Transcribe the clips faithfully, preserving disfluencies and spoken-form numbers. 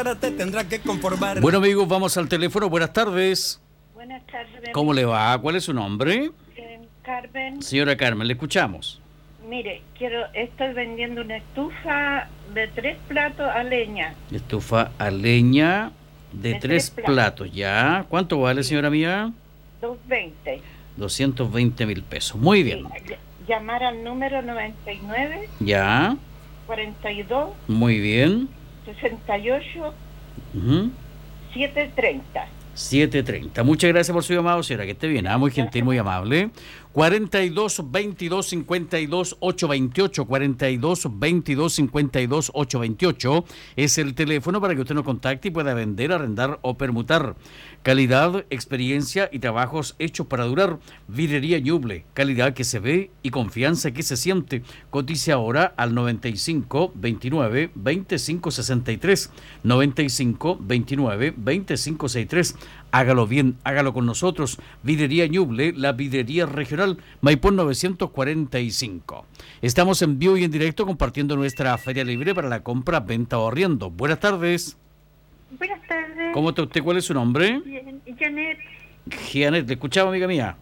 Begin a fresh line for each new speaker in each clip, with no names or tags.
Te tendrá que conformar.
Bueno, amigos, vamos al teléfono. Buenas tardes.
Buenas tardes.
¿Cómo le va? ¿Cuál es su nombre?
Eh, Carmen.
Señora Carmen, le escuchamos.
Mire, quiero, estoy vendiendo una estufa de tres platos a leña.
Estufa a leña de,
De
tres
tres platos.
platos, ¿ya? ¿Cuánto vale, señora mía?
doscientos veinte.
doscientos veinte mil pesos. Muy bien.
Sí, llamar al número noventa y nueve,
Ya,
cuarenta y dos,
muy bien.
sesenta y ocho,
Ujú.
setecientos treinta.
siete treinta. Muchas gracias por su llamado, señora. Que esté bien. Ah, muy gentil, muy amable. cuarenta y dos, veintidós, cincuenta y dos, ochocientos veintiocho. cuarenta y dos, veintidós, cincuenta y dos, ochocientos veintiocho es el teléfono para que usted nos contacte y pueda vender, arrendar o permutar. Calidad, experiencia y trabajos hechos para durar. Vidrería Ñuble. Calidad que se ve y confianza que se siente. Cotice ahora al noventa y cinco, veintinueve, veinticinco, sesenta y tres. noventa y cinco, veintinueve, veinticinco, sesenta y tres. Hágalo bien, hágalo con nosotros. Vidrería Ñuble, la vidrería regional, Maipón novecientos cuarenta y cinco. Estamos en vivo y en directo compartiendo nuestra feria libre para la compra, venta o arriendo. Buenas tardes.
Buenas tardes.
¿Cómo está usted? ¿Cuál es su nombre?
Bien, Janet,
Janet, le escuchaba, amiga mía.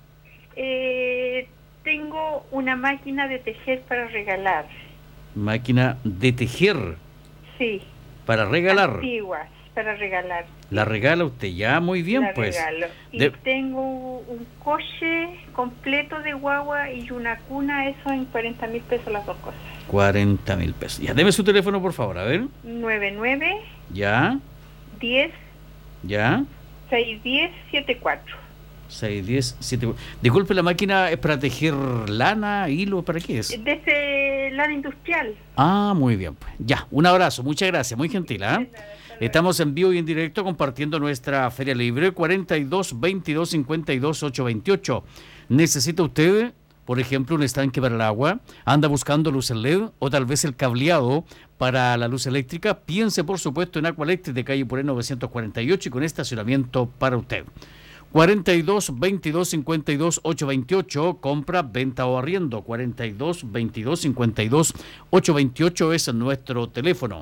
eh, tengo una máquina de tejer para regalar.
Máquina de tejer
Sí.
para regalar.
Antiguas, para regalar.
La regala usted ya, muy bien,
La
pues.
regalo. Y
De-
tengo un coche completo de guagua y una cuna, eso en cuarenta mil pesos las dos cosas.
cuarenta mil pesos. Ya, deme su teléfono, por favor, a ver.
nueve nueve,
Ya,
diez,
ya.
seis diez, setenta y cuatro.
seis, diez, siete. Disculpe, ¿la máquina es para tejer lana, hilo? ¿Para qué es?
Desde lana industrial.
Ah, muy bien, pues. Ya, un abrazo, muchas gracias, muy gentil, ¿ah? Estamos en vivo y en directo compartiendo nuestra feria libre cuarenta y dos, veintidós, cincuenta y dos, ochocientos veintiocho. ¿Necesita usted, por ejemplo, un estanque para el agua? ¿Anda buscando luz L E D o tal vez el cableado para la luz eléctrica? Piense, por supuesto, en Aqualectric de calle Puré novecientos cuarenta y ocho y con estacionamiento para usted. cuarenta y dos, veintidós, cincuenta y dos, ochocientos veintiocho, compra, venta o arriendo. cuarenta y dos, veintidós, cincuenta y dos, ochocientos veintiocho es nuestro teléfono.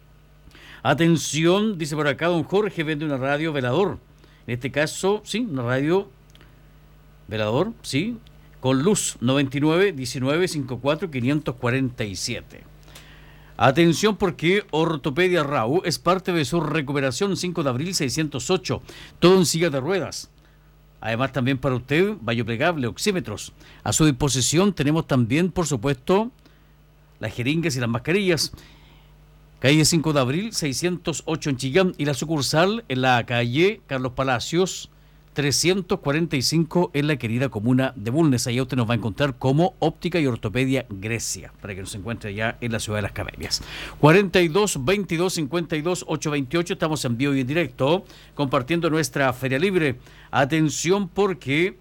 Atención, dice por acá don Jorge, vende una radio velador. En este caso, sí, una radio velador, sí, con luz noventa y nueve, diecinueve, cincuenta y cuatro, quinientos cuarenta y siete. Atención porque Ortopedia Rau es parte de su recuperación cinco de abril seiscientos ocho, todo en silla de ruedas. Además también para usted, vallo plegable, oxímetros. A su disposición tenemos también, por supuesto, las jeringas y las mascarillas. Calle cinco de abril, seiscientos ocho en Chillán y la sucursal en la calle Carlos Palacios, trescientos cuarenta y cinco en la querida comuna de Bulnes. Allá usted nos va a encontrar como Óptica y Ortopedia Grecia, para que nos encuentre ya en la ciudad de Las Cabellas. cuarenta y dos, veintidós, cincuenta y dos, ochocientos veintiocho, estamos en vivo y en directo compartiendo nuestra feria libre. Atención porque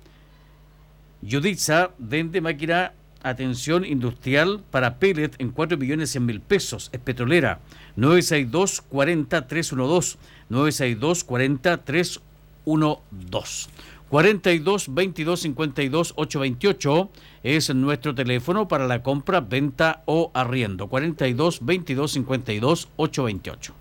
Yuditza vende máquina, atención, industrial para pellet en cuatro millones cien mil pesos. Es petrolera. nueve seis dos, cuarenta, trescientos doce. nueve seis dos, cuarenta, trescientos doce. cuarenta y dos, veintidós, cincuenta y dos, ochocientos veintiocho es nuestro teléfono para la compra, venta o arriendo. cuarenta y dos, veintidós, cincuenta y dos, ochocientos veintiocho.